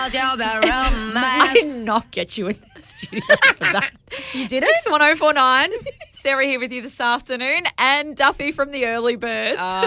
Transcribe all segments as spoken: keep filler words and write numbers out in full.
I'll tell about romance. I did not get you in the studio for that. You did It's one oh four nine. Sarah here with you this afternoon, and Duffy from the Early Birds. Oh,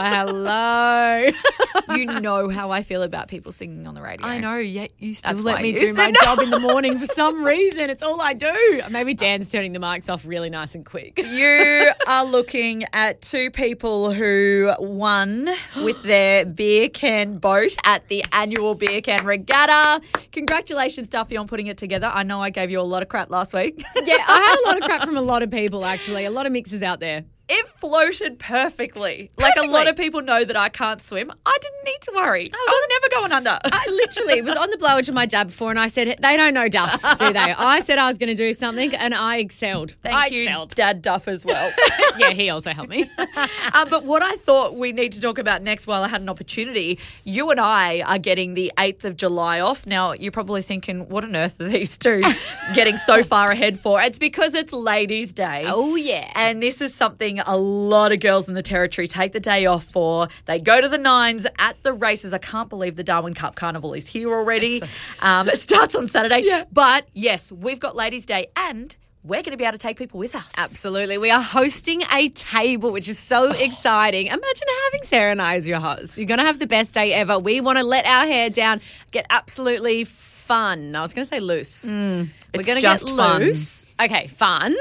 hello. You know how I feel about people singing on the radio. I know, yet you still That's let why me you do said my no. job in the morning for some reason. It's all I do. Maybe Dan's turning the mics off really nice and quick. You are looking at two people who won with their beer can boat at the annual Beer Can Regatta. Congratulations, Duffy, on putting it together. I know I gave you a lot of crap last week. Yeah, I had a lot of crap from a lot of people, actually. A lot of mixes out there. It floated perfectly. Like, a lot Perfectly. of people know that I can't swim. I didn't need to worry. I was never going under. I literally was on the blower to my dad before and I said, they don't know dust, do they? I said I was going to do something and I excelled. Thank I you, excelled. Dad Duff, as well. Yeah, he also helped me. Um, but what I thought we need to talk about next while I had an opportunity, you and I are getting the eighth of July off. Now, you're probably thinking, what on earth are these two getting so far ahead for? It's because it's Ladies' Day. Oh, yeah. And this is something a lot of girls in the Territory take the day off for. They go to the nines at the races. I can't believe the Darwin Cup Carnival is here already. Um, it starts on Saturday. Yeah. But, yes, we've got Ladies' Day and we're going to be able to take people with us. Absolutely. We are hosting a table, which is so exciting. Imagine having Sarah and I as your host. You're going to have the best day ever. We want to let our hair down, get absolutely fun. I was going to say loose. We're it's going to just get fun. loose. Okay, fun.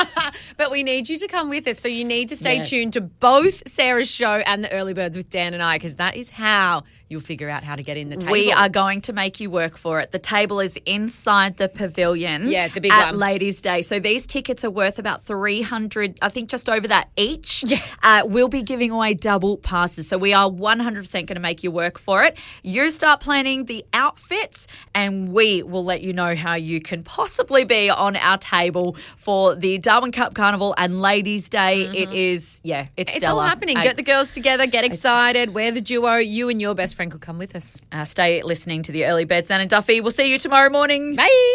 But we need you to come with us. So you need to stay Yeah. tuned to both Sarah's show and the Early Birds with Dan and I, because that is how you'll figure out how to get in the table. We are going to make you work for it. The table is inside the pavilion. Yeah, the big at one. Ladies' Day. So these tickets are worth about three hundred, I think just over that each. Yeah. Uh, we'll be giving away double passes. So we are one hundred percent going to make you work for it. You start planning the outfits and we will let you know how you can possibly be on our table for the Darwin Cup Carnival and Ladies' Day. It is, yeah, it's It's stellar. all happening. Uh, Get the girls together, get excited, wear the duo. You and your best friend could come with us. uh, stay listening to the Early Birds, Dan and Duffy. We'll see you tomorrow morning. Bye.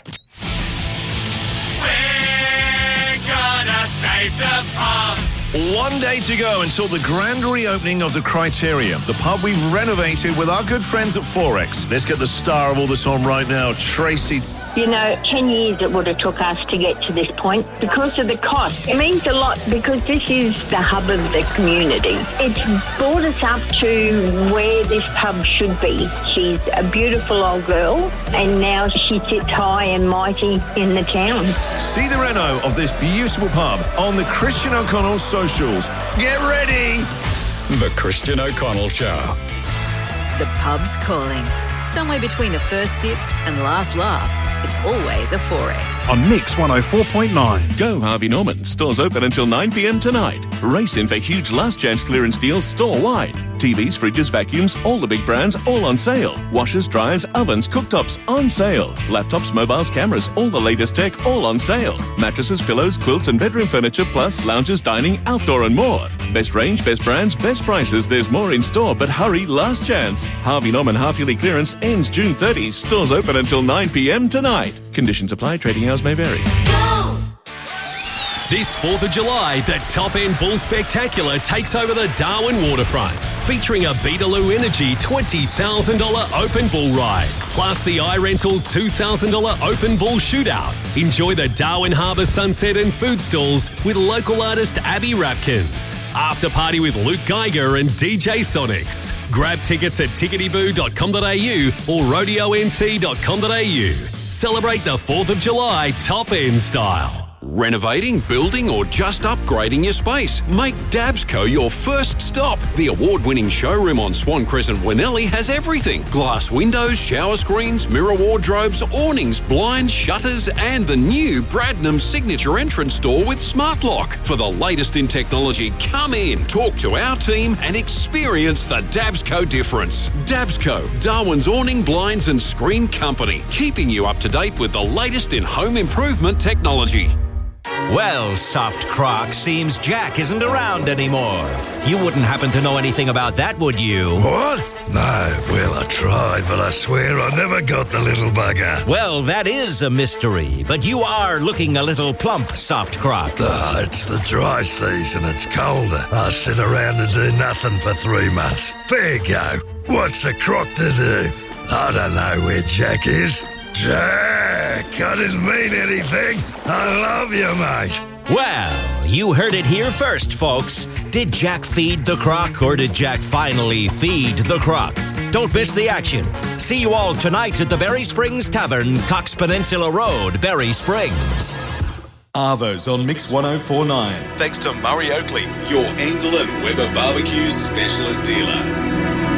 We're gonna save the pub. One day to go until the grand reopening of the Criterion, the pub we've renovated with our good friends at Forex. Let's get the star of all this on right now, Tracy. You know, ten years it would have took us to get to this point because of the cost. It means a lot because this is the hub of the community. It's brought us up to where this pub should be. She's a beautiful old girl and now she sits high and mighty in the town. See the reno of this beautiful pub on the Christian O'Connell socials. Get ready! The Christian O'Connell Show. The pub's calling. Somewhere between the first sip and last laugh, it's always a Forex. On Mix one oh four point nine. Go Harvey Norman. Stores open until nine p.m. tonight. Race in for huge last chance clearance deals store-wide. T Vs, fridges, vacuums, all the big brands, all on sale. Washers, dryers, ovens, cooktops, on sale. Laptops, mobiles, cameras, all the latest tech, all on sale. Mattresses, pillows, quilts and bedroom furniture, plus lounges, dining, outdoor and more. Best range, best brands, best prices. There's more in store, but hurry, last chance. Harvey Norman half-yearly clearance ends June thirtieth. Stores open until nine p.m. tonight. Conditions apply. Trading hours may vary. This fourth of July, the Top End Bull Spectacular takes over the Darwin waterfront, featuring a Beetaloo Energy twenty thousand dollars open bull ride, plus the iRental two thousand dollars open bull shootout. Enjoy the Darwin Harbour sunset and food stalls with local artist Abby Rapkins. After party with Luke Geiger and D J Sonics. Grab tickets at ticketyboo dot com dot a u or rodeo n t dot com dot a u. Celebrate the fourth of July Top End style. Renovating, building or just upgrading your space? Make Dabsco your first stop. The award-winning showroom on Swan Crescent, Winnelli has everything. Glass windows, shower screens, mirror wardrobes, awnings, blinds, shutters and the new Bradnam signature entrance door with smart lock. For the latest in technology, come in, talk to our team and experience the Dabsco difference. Dabsco, Darwin's awning, blinds and screen company, keeping you up to date with the latest in home improvement technology. Well, soft croc, seems Jack isn't around anymore. You wouldn't happen to know anything about that, would you? What? No. Well, I tried, but I swear I never got the little bugger. Well, that is a mystery, but you are looking a little plump, soft croc. Ah, it's the dry season. It's colder. I sit around and do nothing for three months. Fair go. What's a croc to do? I don't know where Jack is. Jack, I didn't mean anything. I love you, mate. Well, you heard it here first, folks. Did Jack feed the croc, or did Jack finally feed the croc? Don't miss the action. See you all tonight at the Berry Springs Tavern, Cox Peninsula Road, Berry Springs. Arvo's on Mix one oh four point nine. Thanks to Murray Oakley, your Angle and Weber Barbecues specialist dealer.